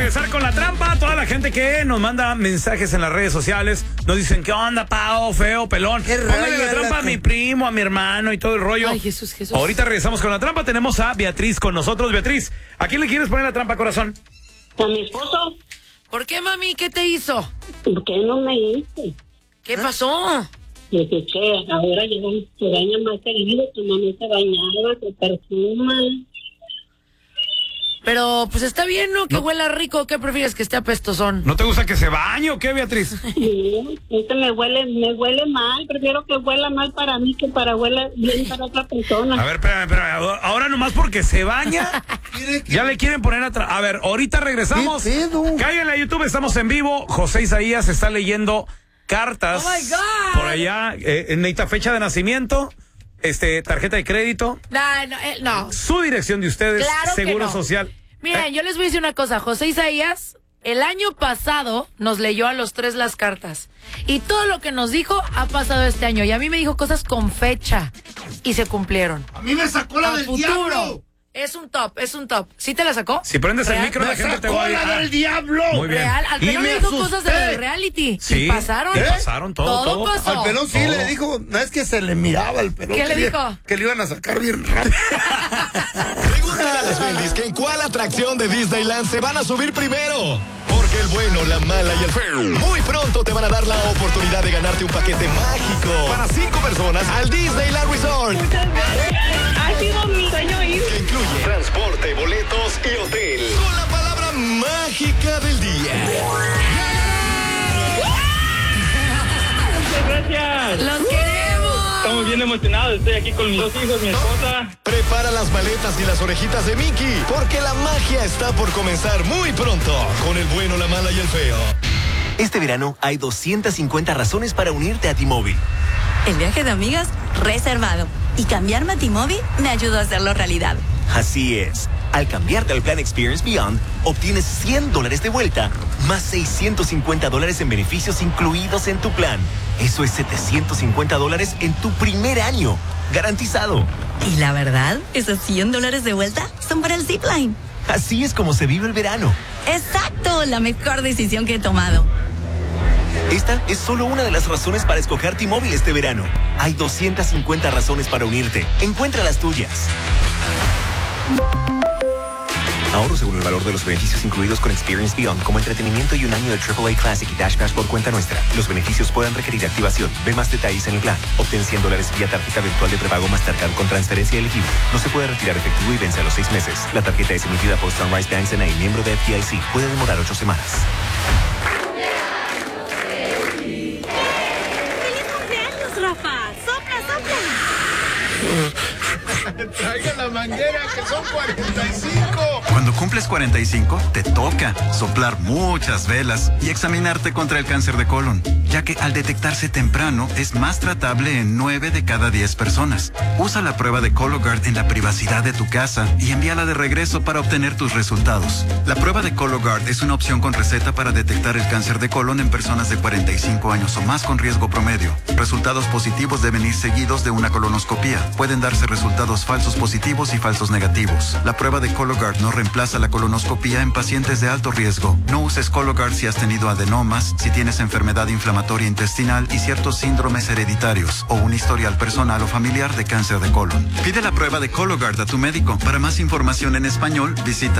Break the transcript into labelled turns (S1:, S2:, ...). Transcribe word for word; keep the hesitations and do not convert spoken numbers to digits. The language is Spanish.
S1: regresar con la trampa. Toda la gente que nos manda mensajes en las redes sociales nos dicen, ¿qué onda, Pao, feo, pelón? Póngale la trampa a mi primo, a mi hermano y todo el rollo.
S2: Ay, Jesús, Jesús.
S1: Ahorita regresamos con la trampa. Tenemos a Beatriz con nosotros. Beatriz, ¿a quién le quieres poner la trampa, corazón?
S3: A mi esposo.
S2: ¿Por qué, mami? ¿Qué te hizo?
S3: ¿Por qué no me hice?
S2: ¿Qué pasó?
S3: Dice que ahora ya se baña más seguido, tu mamá se bañaba, se perfuma.
S2: Pero, pues está bien, ¿no? Que
S1: No.
S2: huela rico. ¿Qué prefieres, que esté apestosón?
S1: ¿No te gusta que se bañe o qué, Beatriz?
S3: Sí, este me huele, me huele mal, prefiero que huela mal para mí que para huela bien para otra persona.
S1: A ver, espérame, espérame. Ahora nomás porque se baña, ya le quieren poner atrás. A ver, ahorita regresamos. Cáiganle a YouTube, estamos en vivo. José Isaías está leyendo cartas.
S2: Oh, my God.
S1: Por allá, eh, necesita fecha de nacimiento, este, tarjeta de crédito,
S2: No, no, eh, no.
S1: su dirección de ustedes,
S2: Claro que
S1: seguro
S2: no.
S1: social.
S2: Miren, yo les voy a decir una cosa. José Isaías, el año pasado nos leyó a los tres las cartas. Y todo lo que nos dijo ha pasado este año. Y a mí me dijo cosas con fecha. Y se cumplieron.
S4: A mí me sacó la
S2: A
S4: del
S2: futuro.
S4: diablo.
S2: Es un top, es un top. ¿Sí te la sacó?
S1: Si prendes
S2: ¿Real?
S1: el micro, la
S4: Me
S1: gente te
S4: sacó
S1: va a
S4: la
S1: ir.
S4: del diablo.
S1: Muy bien.
S2: Real. Al
S4: Y
S2: pelón
S4: me
S2: le dijo
S4: asusté.
S2: cosas del reality.
S1: Sí,
S2: Y pasaron.
S1: ¿eh? Pasaron todo,
S2: Todo
S1: todo.
S2: pasó.
S4: Al pelón sí
S1: Oh.
S4: le dijo, no es que se le miraba al pelón.
S2: ¿Qué
S4: que
S2: le dijo?
S4: Que le iban a sacar bien rápido.
S5: Pregúntale a las Bendis que en cuál atracción de Disneyland se van a subir primero. Porque el bueno, la mala y el feo muy pronto te van a dar la oportunidad de ganarte un paquete mágico para cinco personas al Disneyland Resort.
S3: Muchas gracias. Ha sido mi sueño ir.
S5: Que incluye transporte, boletos y hotel. Con la palabra mágica del día.
S6: Muchas gracias.
S2: ¡Los queremos!
S6: Estamos bien emocionados. Estoy aquí con mis dos hijos, mi esposa.
S5: Prepara las maletas y las orejitas de Mickey, porque la magia está por comenzar muy pronto con el bueno, la mala y el feo.
S7: Este verano hay doscientas cincuenta razones para unirte a T-Mobile.
S8: El viaje de amigas reservado. Y cambiarme a T-Mobile me ayudó a hacerlo realidad.
S7: Así es. Al cambiarte al plan Experience Beyond, obtienes cien dólares de vuelta, más seiscientos cincuenta dólares en beneficios incluidos en tu plan. Eso es setecientos cincuenta dólares en tu primer año. Garantizado.
S8: Y la verdad, esos cien dólares de vuelta son para el Zipline.
S7: Así es como se vive el verano.
S8: Exacto, la mejor decisión que he tomado.
S7: Esta es solo una de las razones para escoger T-Mobile este verano. Hay doscientas cincuenta razones para unirte. Encuentra las tuyas. Ahorro según el valor de los beneficios incluidos con Experience Beyond, como entretenimiento y un año de triple A Classic y Dash Pass por cuenta nuestra. Los beneficios pueden requerir activación. Ve más detalles en el plan. Obtén cien dólares vía tarjeta virtual de prepago Mastercard con transferencia elegible. No se puede retirar efectivo y vence a los seis meses. La tarjeta es emitida por Sunrise Banks N A, miembro de F D I C. Puede demorar ocho semanas.
S8: ¡Feliz cumpleaños, Rafa! ¡Sopla, sopla!
S4: Traiga la manguera, que son cuarenta y cinco.
S9: Cuando cumples cuarenta y cinco, te toca soplar muchas velas y examinarte contra el cáncer de colon, ya que al detectarse temprano es más tratable en nueve de cada diez personas. Usa la prueba de Cologuard en la privacidad de tu casa y envíala de regreso para obtener tus resultados. La prueba de Cologuard es una opción con receta para detectar el cáncer de colon en personas de cuarenta y cinco años o más con riesgo promedio. Resultados positivos deben ir seguidos de una colonoscopía. Pueden darse resultados falsos positivos y falsos negativos. La prueba de Cologuard no reemplaza la colonoscopía en pacientes de alto riesgo. No uses Cologuard si has tenido adenomas, si tienes enfermedad inflamatoria intestinal y ciertos síndromes hereditarios o un historial personal o familiar de cáncer de colon. Pide la prueba de Cologuard a tu médico. Para más información en español, visita